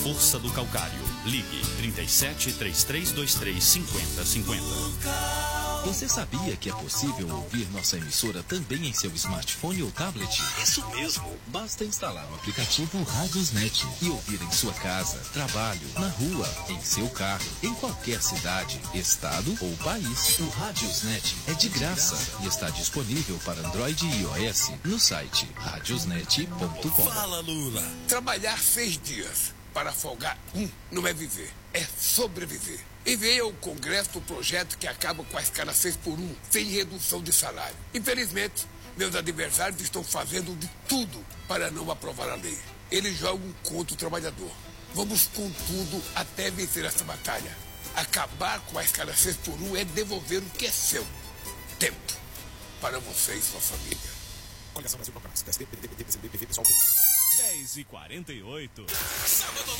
força do calcário. Ligue 37 3323 5050. Você sabia que é possível ouvir nossa emissora também em seu smartphone ou tablet? Isso mesmo. Basta instalar o aplicativo Radiosnet e ouvir em sua casa, trabalho, na rua, em seu carro, em qualquer cidade, estado ou país. O Radiosnet é de graça e está disponível para Android e iOS no site radiosnet.com. Fala, Lula. Trabalhar 6 dias para folgar não é viver, é sobreviver. Enviei ao Congresso o projeto que acaba com a escala 6x1, sem redução de salário. Infelizmente, meus adversários estão fazendo de tudo para não aprovar a lei. Eles jogam contra o trabalhador. Vamos com tudo até vencer essa batalha. Acabar com a escala 6x1 é devolver o que é seu. Tempo para você e sua família. Coligação Brasil Procurados, PSB, PDT, PCB, PV, PSOL, 10h48. Sábado